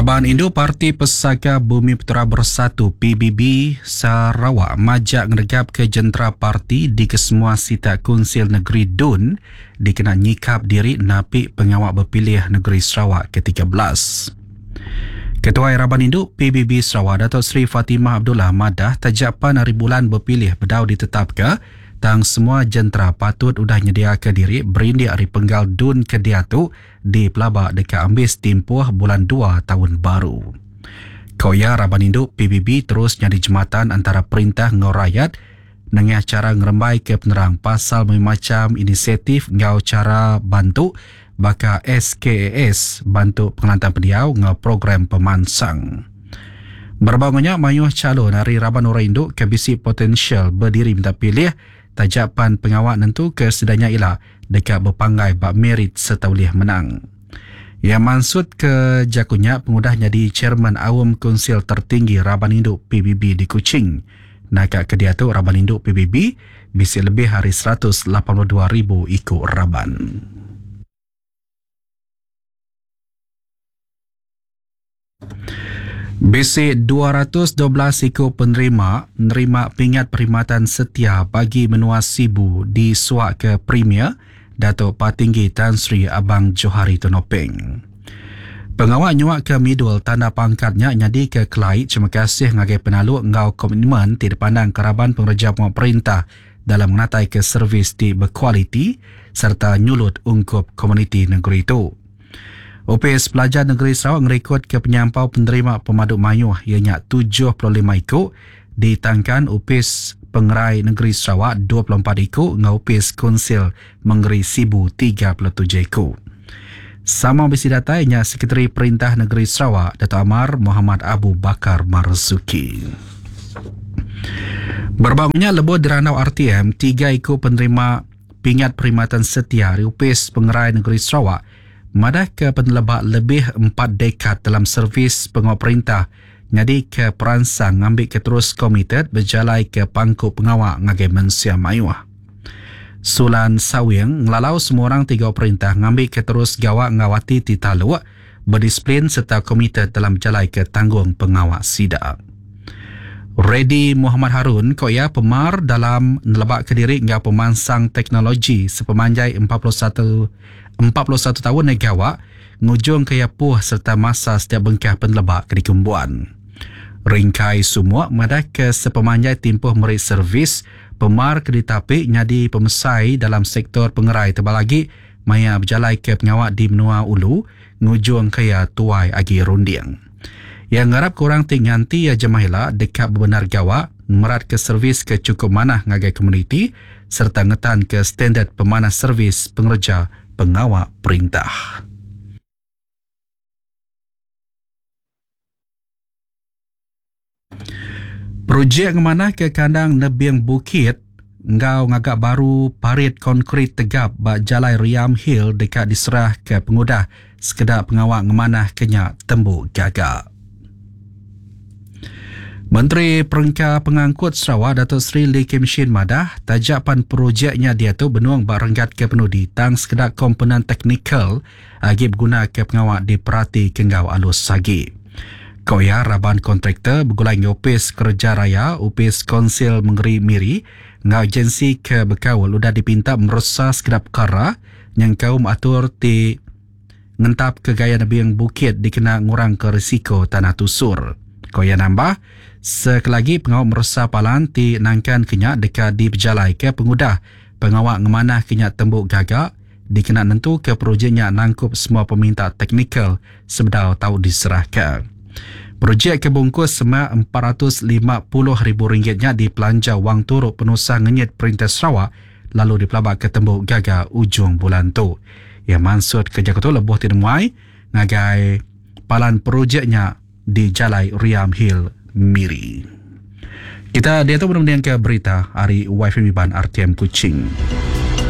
Raban Indo Parti Pesaka Bumi Putera Bersatu PBB Sarawak majak ngeregap ke jentera parti di kesemua sita Konsil Negeri DUN dikena nyikap diri napik pengawal berpilih Negeri Sarawak ke-13. Ketua Raban Indo PBB Sarawak Datuk Seri Fatimah Abdullah madah tajapan hari bulan berpilih bedau ditetapkan tang semua jentera patut udah nyediakan diri berindik hari penggal DUN ke-2 di pelabak dekat ambis timpuh bulan 2 tahun baru. Koya Raban Induk PBB terus nyadi jematan antara perintah ngau rakyat dengan cara ngerembai ke penerang pasal macam inisiatif ngau cara bantu baka SKAS bantu pengelantan pendiau ngau program pemansang. Berbangunnya mayuh calon hari Raban Orang Induk ke bisi potensial berdiri minta pilih tajapan pengawal nentu kesedanya ialah dekat berpanggai bak merit serta boleh menang. Yang maksud ke jakunya pengudah jadi chairman awam konsil tertinggi Raban Induk PBB di Kuching. Nakak kedia tu Raban Induk PBB bisa lebih hari 182,000 ikut Raban. Basic 212 ikut penerima pingat perkhidmatan setia bagi menua Sibu di suak ke Premier Datuk Patinggi Tan Sri Abang Johari Tonopeng. Pengawal nyuak ke midul tanda pangkatnya nyadi ke Kelait terima kasih ngagai penaluk ngau komitmen tidak pandang keraban pengerja pemerintah dalam menatai ke servis di berkualiti serta nyulut ungkup komuniti negeri itu. OPS Pelajar Negeri Sarawak ngerekod ke penyampau penerima pemaduk mayuh ianya 75 ikut ditangkan OPS Pengerai Negeri Sarawak 24 ikut dengan OPS Konsil Menggeri Sibu 37 ikut. Sama bisi data ianya Sekretari Perintah Negeri Sarawak Datuk Amar Muhammad Abu Bakar Marzuki. Berbangunnya lebih diranau RTM 3 ikut penerima pingat perkhidmatan setia di OPS Pengerai Negeri Sarawak madah ke penelebak lebih 4 dekad dalam servis pengawal perintah nyadi ke peransang ngambil ke terus komited berjalai ke pangku pengawal ngagai mensia mayuah. Sulan Sawing ngelalau semua orang 3 perintah ngambil ke terus gawak ngawati titaluk berdisiplin serta komited dalam berjalai ke tanggung pengawal sidak. Redi Muhammad Harun koya pemar dalam nelebak ke diri ngau pemansang teknologi sepemanjai 41 tahun negawak ngujung ke yapuh serta masa setiap bengkah penelebak ke dikembuan. Ringkai semua madah ke sepemanjai timpuh merit servis pemar ke ditapik nyadi pemesai dalam sektor pengerai terbalagi maya berjalai ke pengawak di Menua Ulu ngujung ke ya tuai agi runding. Yang ngarap korang tingganti ya jemahilah dekat bebenar gawak merat ke servis ke cukup manah ngagai komuniti serta ngetan ke standard pemanah servis pengerja pengawal perintah. Projek mana ke kandang Nebiang Bukit ngau ngagak baru parit konkrit tegap bak Jalai Riam Hill dekat diserah ke pengudah sekedar pengawal ngemanah kenyak tembuk gagak. Menteri Perengka Pengangkut Sarawak Datuk Seri Lee Kim Shin madah tajapan projeknya dia tu benuang barenggat ke penuh di tang sekedar komponen teknikal agi berguna ke pengawal di perati kenggau alus sagi. Koya Raban kontraktor bergulai OPS Kerja Raya, OPS Konsil Menggeri Miri, ngau agensi ke berkawal udah dipinta merosa sekedar perkara yang kaum atur di ngentap ke gaya Nebiang Bukit dikena ngurang ke risiko tanah tusur. Koya nambah, sekali pengawal merosa palan ti nangkan kenyak dekat di berjalai ke pengudah pengawal ngemanah kenyak tembuk gagak dikena nentu ke projeknya nangkup semua peminta teknikal sebedau tahu diserahkan. Projek kebungkus sema RM450,000 di pelanja wang turut penusah ngenyit Perintah Sarawak lalu dipelabak ke tembuk gagak ujung bulan tu. Yang maksud kerja tu lebuh tidemuai ngagai palan projeknya di Jalai Riam Hill Miri. Kita dia tu benar-benar ke berita hari YFM Ban RTM Kuching.